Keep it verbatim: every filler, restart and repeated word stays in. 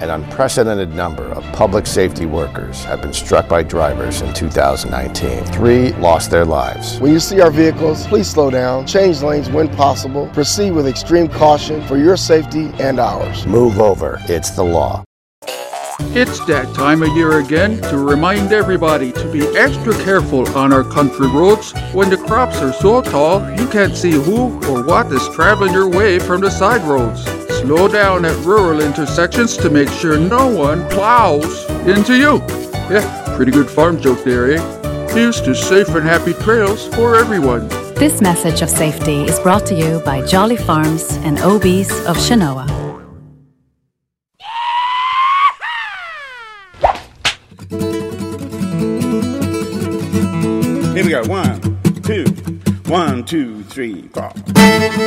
An unprecedented number of public safety workers have been struck by drivers in two thousand nineteen. Three lost their lives. When you see our vehicles, please slow down, change lanes when possible, proceed with extreme caution for your safety and ours. Move over. It's the law. It's that time of year again to remind everybody to be extra careful on our country roads. When the crops are so tall, you can't see who or what is traveling your way from the side roads. Slow down at rural intersections to make sure no one plows into you. Yeah, pretty good farm joke there, eh? Here's to safe and happy trails for everyone. This message of safety is brought to you by Jolly Farms and O B's of Shenoa. Here we go. One, two, one, two, three, four.